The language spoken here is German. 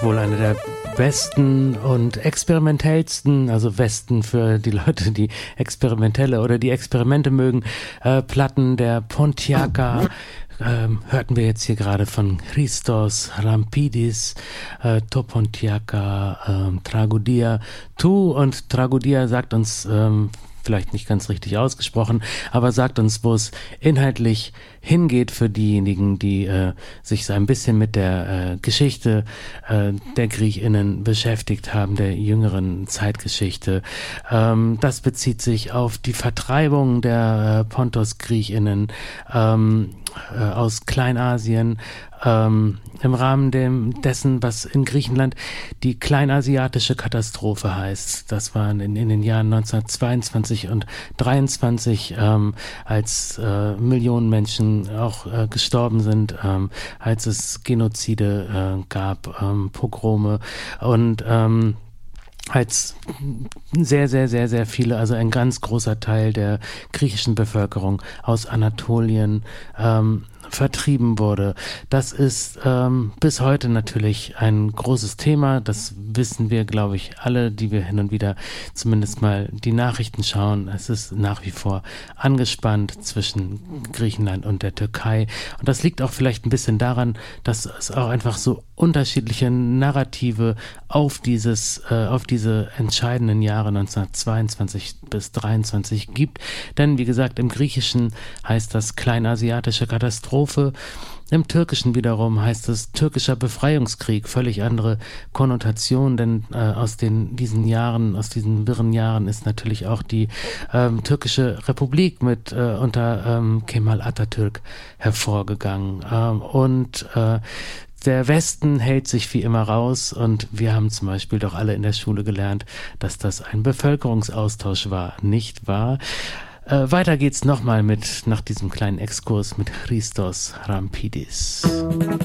wohl eine der besten und experimentellsten, also Westen für die Leute, die experimentelle oder die Experimente mögen, Platten der Pontiaca. Hörten wir jetzt hier gerade von Christos Rampidis, To Pontiaca, Tragodia. Tu und Tragodia sagt uns, vielleicht nicht ganz richtig ausgesprochen, aber sagt uns, wo es inhaltlich hingeht für diejenigen, die sich so ein bisschen mit der Geschichte der GriechInnen beschäftigt haben, der jüngeren Zeitgeschichte. Das bezieht sich auf die Vertreibung der Pontos-GriechInnen aus Kleinasien, im Rahmen dessen, was in Griechenland die kleinasiatische Katastrophe heißt. Das war in den Jahren 1922 und 1923, als Millionen Menschen auch gestorben sind, als es Genozide gab, Pogrome und als sehr, sehr, sehr, sehr viele, also ein ganz großer Teil der griechischen Bevölkerung aus Anatolien vertrieben wurde. Das ist bis heute natürlich ein großes Thema. Das wissen wir, glaube ich, alle, die wir hin und wieder zumindest mal die Nachrichten schauen. Es ist nach wie vor angespannt zwischen Griechenland und der Türkei. Und das liegt auch vielleicht ein bisschen daran, dass es auch einfach so unterschiedliche Narrative auf diese entscheidenden Jahre 1922 bis 1923 gibt. Denn, wie gesagt, im Griechischen heißt das kleinasiatische Katastrophe. Im Türkischen wiederum heißt es türkischer Befreiungskrieg, völlig andere Konnotation, denn aus diesen wirren Jahren ist natürlich auch die türkische Republik mit unter Kemal Atatürk hervorgegangen. Der Westen hält sich wie immer raus und wir haben zum Beispiel doch alle in der Schule gelernt, dass das ein Bevölkerungsaustausch war, nicht wahr? Weiter geht's nochmal nach diesem kleinen Exkurs mit Christos Rampidis.